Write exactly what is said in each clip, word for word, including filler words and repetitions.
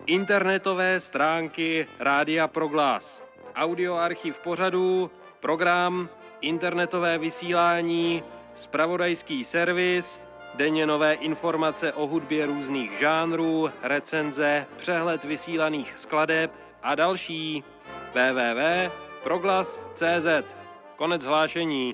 internetové stránky Rádia Proglas, audioarchiv pořadů, program, internetové vysílání, zpravodajský servis, denně nové informace o hudbě různých žánrů, recenze, přehled vysílaných skladeb a další. w w w tečka proglas tečka c z. Konec hlášení.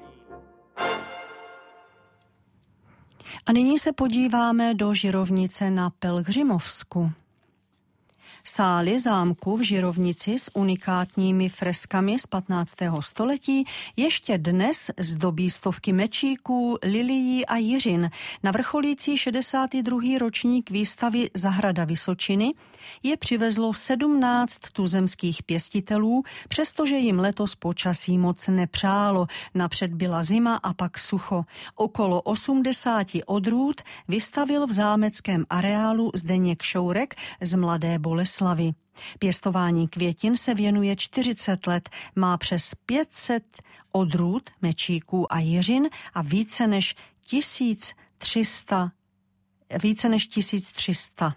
A nyní se podíváme do Žirovnice na Pelhřimovsku. Sály zámku v Žirovnici s unikátními freskami z patnáctého století ještě dnes zdobí stovky mečíků, lilií a jiřin. Na vrcholící šedesátý druhý ročník výstavy Zahrada Vysočiny je přivezlo sedmnáct tuzemských pěstitelů, přestože jim letos počasí moc nepřálo. Napřed byla zima a pak sucho. Okolo osmdesáti odrůd vystavil v zámeckém areálu Zdeněk Šourek z Mladé Boleslavi. Pěstování květin se věnuje čtyřicet let, má přes pět set odrůd mečíků a jiřin a více než tisíc tři sta více než tisíc tři sta.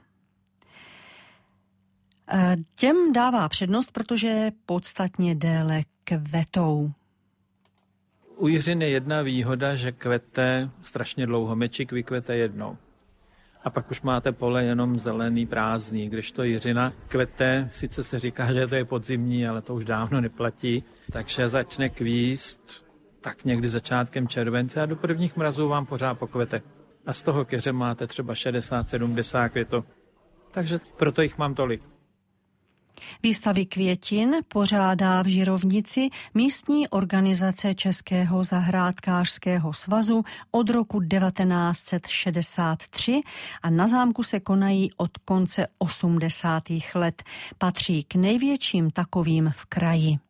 Těm dává přednost, protože podstatně déle kvetou. U jiřin je jedna výhoda, že kvete strašně dlouho, mečík vykvete jednou. A pak už máte pole jenom zelený, prázdný, když to jiřina kvete, sice se říká, že to je podzimní, ale to už dávno neplatí, takže začne kvíst tak někdy začátkem července a do prvních mrazů vám pořád pokvete. A z toho keře máte třeba šedesát sedmdesát květů. Takže proto jich mám tolik. Výstavy květin pořádá v Žirovnici místní organizace Českého zahrádkářského svazu od roku devatenáct set šedesát tři a na zámku se konají od konce osmdesátých let. Patří k největším takovým v kraji.